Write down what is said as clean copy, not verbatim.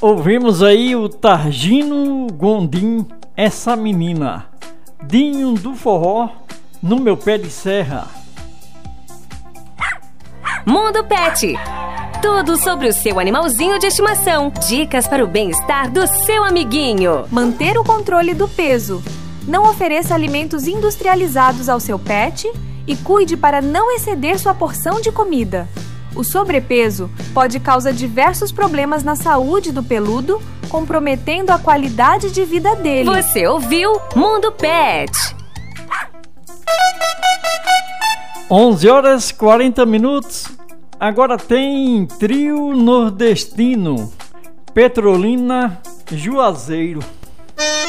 Ouvimos aí o Targino Gondim, Essa Menina, Dinho do Forró, No Meu Pé de Serra. Mundo Pet. Tudo sobre o seu animalzinho de estimação. Dicas para o bem-estar do seu amiguinho. Manter o controle do peso. Não ofereça alimentos industrializados ao seu pet e cuide para não exceder sua porção de comida. O sobrepeso pode causar diversos problemas na saúde do peludo, comprometendo a qualidade de vida dele. Você ouviu Mundo Pet. 11h40. Agora tem trio nordestino, Petrolina, Juazeiro.